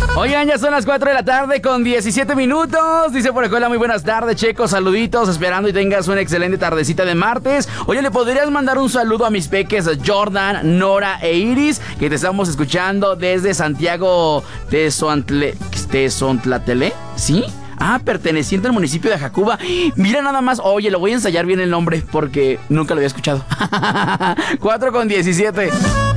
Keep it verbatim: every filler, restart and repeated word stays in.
Oigan, ya son las cuatro de la tarde con diecisiete minutos. Dice por acá, muy buenas tardes, Checo. Saluditos, esperando y tengas una excelente tardecita de martes. Oye, ¿le podrías mandar un saludo a mis peques Jordan, Nora e Iris, que te estamos escuchando desde Santiago Tezoantle... Tezontlatele? ¿Sí? Ah, perteneciente al municipio de Jacuba. Mira nada más. Oye, lo voy a ensayar bien el nombre porque nunca lo había escuchado. cuatro con diecisiete.